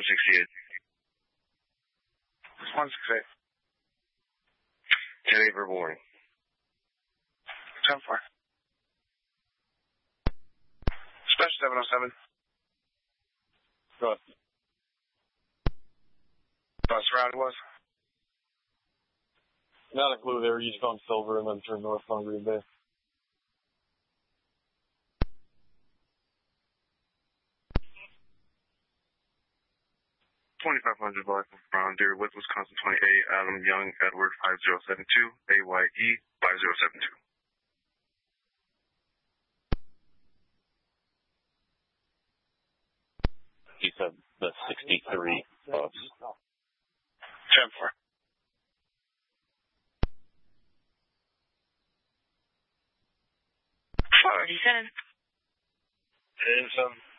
168. 168. 10-8 verbal warning. 10-4. Special 707. Go ahead. Surrounded was? Not a clue. They were east on Silver and then turned north on Green Bay. 2500 block from Deerwood, Wisconsin 28, Adam Young, Edward 5072, AYE 5072. He said the 63 bus. 10-4. What were you saying? 10-7.